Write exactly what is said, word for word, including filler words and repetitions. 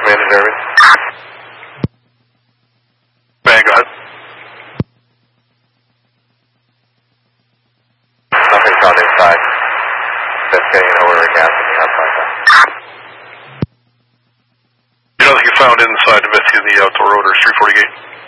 Commander Derby. Man, go ahead. Nothing found inside. Investigating an odor of gas on the outside. You don't think you found inside investigating the outdoor odors, three forty-eight?